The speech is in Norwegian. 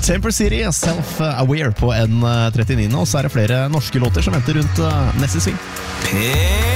Temper City, Self-Aware på N39, og så det flere norske låter som venter rundt neste sving.